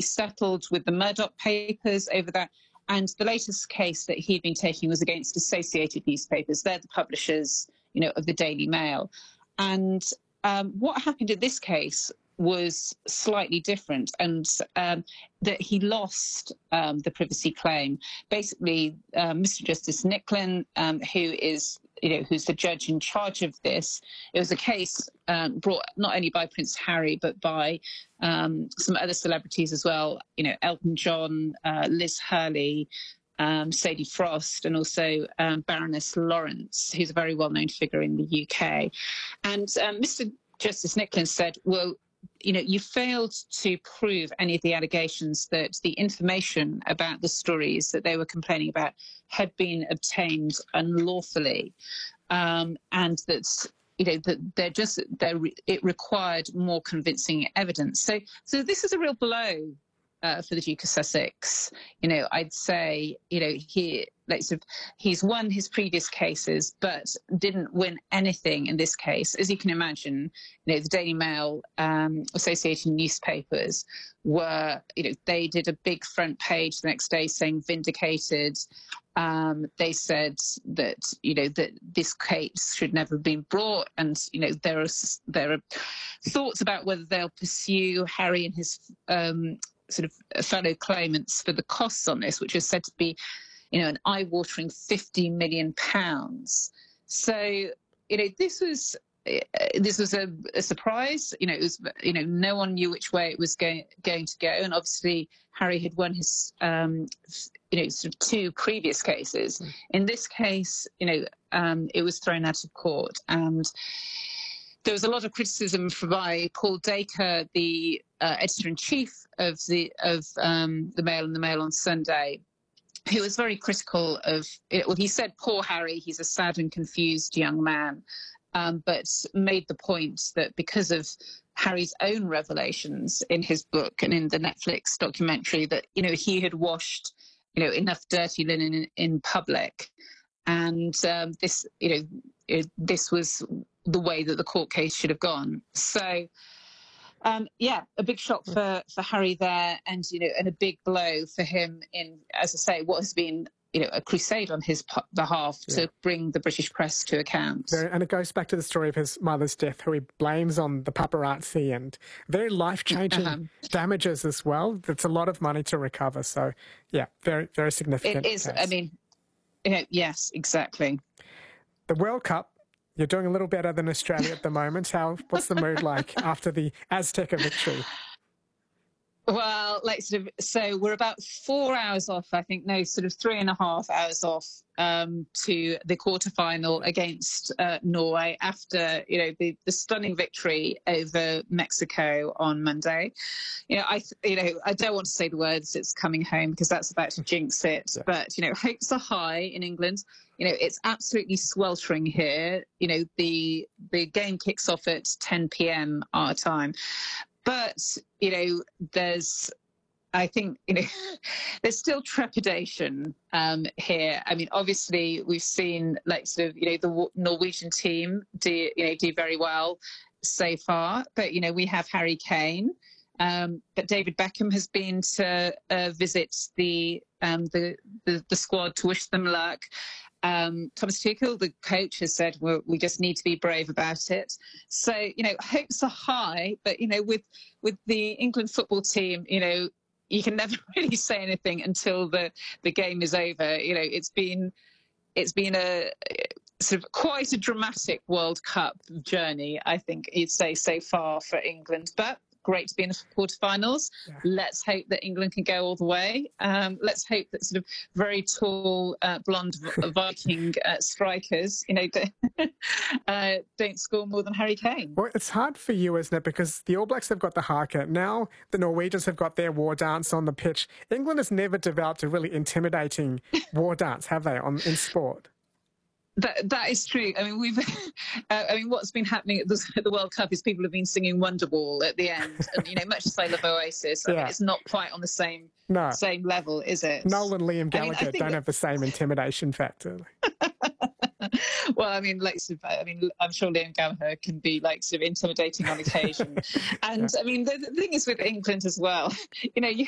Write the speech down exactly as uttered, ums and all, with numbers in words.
settled with the Murdoch papers over that. And the latest case that he'd been taking was against Associated Newspapers. They're the publishers, you know, of the Daily Mail. And um, what happened in this case was slightly different, and um, that he lost um, the privacy claim. Basically, uh, Mister Justice Nicklin, um, who is, you know, who's the judge in charge of this, it was a case um, brought not only by Prince Harry but by um, some other celebrities as well. You know, Elton John, uh, Liz Hurley, um, Sadie Frost, and also um, Baroness Lawrence, who's a very well-known figure in the U K. And um, Mister Justice Nicklin said, well, you know, you failed to prove any of the allegations that the information about the stories that they were complaining about had been obtained unlawfully, um, and that, you know, that they're just they're, it required more convincing evidence. So, so this is a real blow uh, for the Duke of Sussex. You know, I'd say, you know, he. Like, sort of, he's won his previous cases, but didn't win anything in this case. As you can imagine, you know, the Daily Mail, um, Associated Newspapers were, you know, they did a big front page the next day saying vindicated. Um, they said that, you know, that this case should never have been brought, and, you know, there are there are thoughts about whether they'll pursue Harry and his um, sort of fellow claimants for the costs on this, which is said to be, you know, an eye-watering fifty million pounds. So, you know, this was uh, this was a, a surprise. You know, it was, you know, no one knew which way it was going going to go, and obviously Harry had won his, um, you know, sort of two previous cases. Mm. In this case, you know, um, it was thrown out of court, and there was a lot of criticism by Paul Dacre, the uh, editor-in-chief of the of um, the Mail and the Mail on Sunday, who was very critical of it. Well, he said, poor Harry, he's a sad and confused young man, um, but made the point that because of Harry's own revelations in his book and in the Netflix documentary, that, you know, he had washed, you know, enough dirty linen in, in public. And um, this, you know, it, this was the way that the court case should have gone. So, Um, yeah, a big shock for, for Harry there, and, you know, and a big blow for him in, as I say, what has been, you know, a crusade on his behalf yeah. to bring the British press to account. Very, and it goes back to the story of his mother's death, who he blames on the paparazzi, and very life-changing uh-huh. damages as well. It's a lot of money to recover. So, yeah, very, very significant. It is. case. I mean, you know, yes, exactly. The World Cup. You're doing a little better than Australia at the moment. How? What's the mood like after the Azteca victory? Well, like sort of, so we're about four hours off, I think, no, sort of three and a half hours off um, to the quarterfinal against uh, Norway after, you know, the, the stunning victory over Mexico on Monday. You know, I, you know, I don't want to say the words "it's coming home" because that's about to jinx it. Yeah. But, you know, hopes are high in England. You know, it's absolutely sweltering here. You know, the the game kicks off at ten p.m. our time. But, you know, there's, I think, you know, there's still trepidation um, here. I mean, obviously, we've seen, like, sort of, you know, the Norwegian team do, you know, do very well so far. But, you know, we have Harry Kane. Um, but David Beckham has been to uh, visit the, um, the, the the squad to wish them luck. Um, Thomas Tuchel, the coach, has said, well, we just need to be brave about it. So, you know, hopes are high, but, you know, with with the England football team, you know, you can never really say anything until the, the game is over. You know, it's been it's been a sort of quite a dramatic World Cup journey, I think you'd say, so far for England. But great to be in the quarterfinals. Yeah. Let's hope that England can go all the way. Um, let's hope that sort of very tall, uh, blonde Viking uh, strikers, you know, don't, uh, don't score more than Harry Kane. Well, it's hard for you, isn't it? Because the All Blacks have got the haka. Now the Norwegians have got their war dance on the pitch. England has never developed a really intimidating war dance, have they, on in sport? That that is true. I mean, we've. Uh, I mean, what's been happening at the, at the World Cup is people have been singing Wonderwall at the end, and you know, much as I love Oasis, I yeah. mean, it's not quite on the same no. same level, is it? Noel and Liam Gallagher I mean, I don't that... have the same intimidation factor. Well, I mean, like, I mean, I'm sure Liam Gallagher can be like sort of intimidating on occasion, and yeah. I mean, the, the thing is with England as well. You know, you